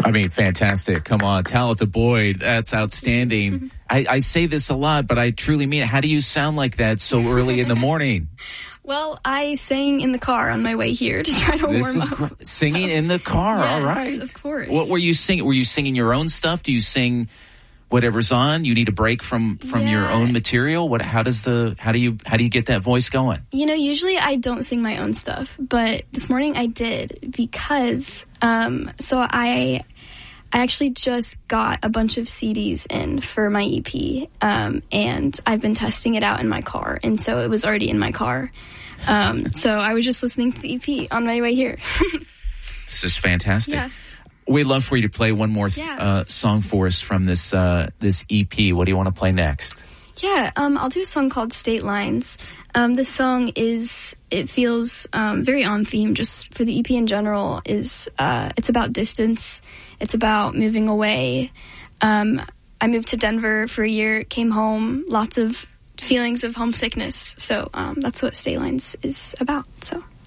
I mean, fantastic. Come on, Talitha Boyd. That's outstanding. I say this a lot, but I truly mean it. How do you sound like that so early in the morning? Well, I sang in the car on my way here to try to warm up. Singing in the car, yes, all right. Of course. What were you singing? Were you singing your own stuff? Do you sing whatever's on? You need a break from your own material? How do you get that voice going? You know, usually I don't sing my own stuff, but this morning I did because I actually just got a bunch of CDs in for my EP, and I've been testing it out in my car, and so it was already in my car. So I was just listening to the EP on my way here. This is fantastic. Yeah. We'd love for you to play one more song for us from this EP. What do you want to play next? Yeah, I'll do a song called State Lines. This song feels very on theme just for the EP in general. It's about distance. It's about moving away. I moved to Denver for a year, came home, lots of feelings of homesickness. So that's what State Lines is about. So.